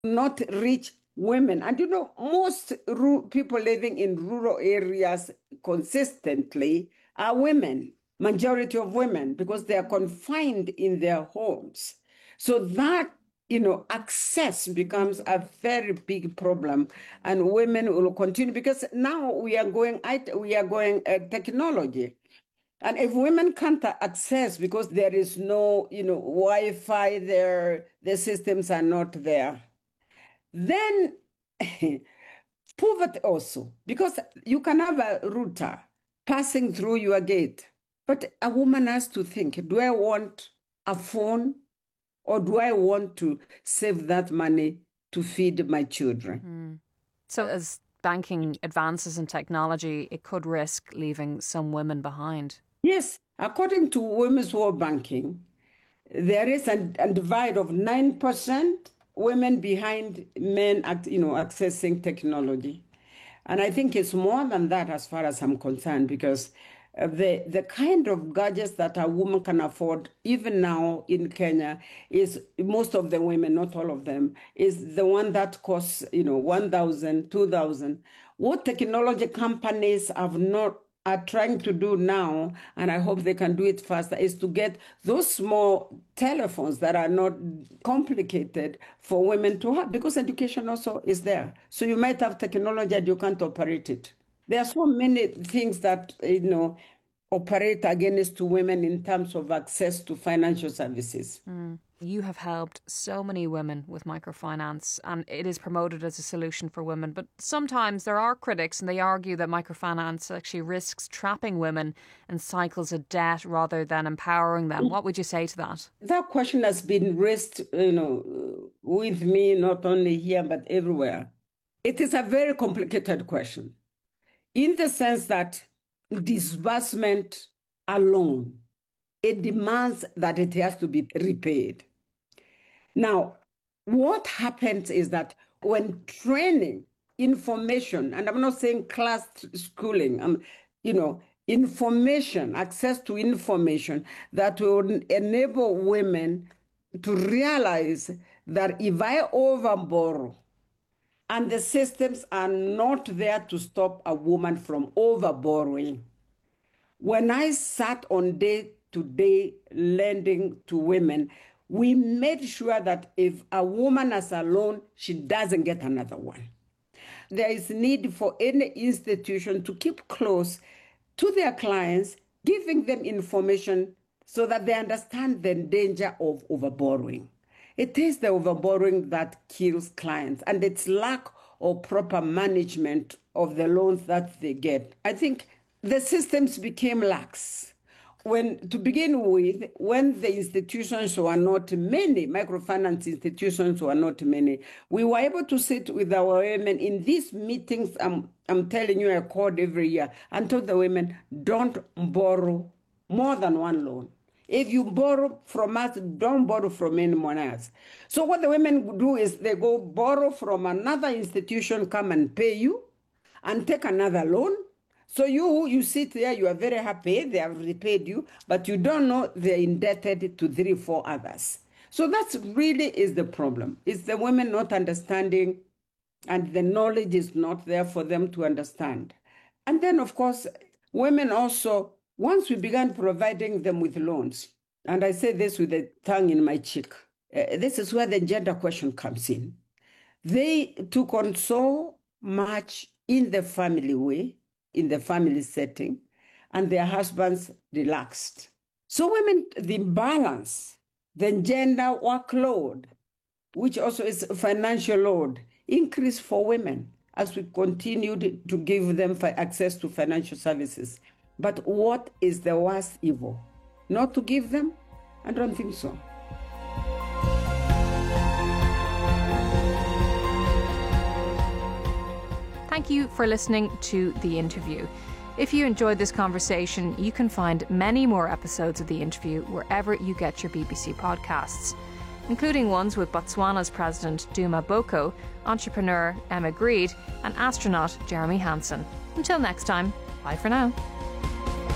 not rich women. And most people living in rural areas consistently are women, majority of women, because they are confined in their homes. So that, access becomes a very big problem, and women will continue because now we are going technology. And if women can't access because there is no, Wi-Fi there, the systems are not there, then poverty also, because you can have a router passing through your gate, but a woman has to think, do I want a phone or do I want to save that money to feed my children? So as banking advances in technology, it could risk leaving some women behind. Yes, according to Women's World Banking, there is a divide of 9% women behind men, accessing technology. And I think it's more than that as far as I'm concerned, because the kind of gadgets that a woman can afford, even now in Kenya, is most of the women, not all of them, is the one that costs, 1,000, 2,000. What technology companies are trying to do now, and I hope they can do it faster, is to get those small telephones that are not complicated for women to have, because education also is there. So you might have technology and you can't operate it. There are so many things that, operate against to women in terms of access to financial services. You have helped so many women with microfinance, and it is promoted as a solution for women. But sometimes there are critics and they argue that microfinance actually risks trapping women in cycles of debt rather than empowering them. What would you say to that? That question has been raised, with me, not only here, but everywhere. It is a very complicated question in the sense that disbursement alone, it demands that it has to be repaid. Now, what happens is that when training, information, and I'm not saying class schooling, information, access to information that will enable women to realize that if I overborrow, and the systems are not there to stop a woman from overborrowing. When I sat on day-to-day lending to women, we made sure that if a woman has a loan, she doesn't get another one. There is need for any institution to keep close to their clients, giving them information so that they understand the danger of overborrowing. It is the overborrowing that kills clients, and it's lack of proper management of the loans that they get. I think the systems became lax. To begin with, when the institutions were not many, microfinance institutions were not many, we were able to sit with our women in these meetings. I'm telling you, I called every year and told the women, don't borrow more than one loan. If you borrow from us, don't borrow from anyone else. So what the women do is they go borrow from another institution, come and pay you, and take another loan. So you sit there, you are very happy, they have repaid you, but you don't know they're indebted to 3, 4 others. So that's really is the problem. It's the women not understanding, and the knowledge is not there for them to understand. And then, of course, women also, once we began providing them with loans, and I say this with a tongue in my cheek, this is where the gender question comes in. They took on so much in the family way, in the family setting, and their husbands relaxed. So women, the balance, the gender workload, which also is financial load, increased for women as we continued to give them access to financial services. But what is the worst evil? Not to give them? I don't think so. Thank you for listening to The Interview. If you enjoyed this conversation, you can find many more episodes of The Interview wherever you get your BBC podcasts, including ones with Botswana's President Duma Boko, entrepreneur Emma Greed, and astronaut Jeremy Hansen. Until next time, bye for now.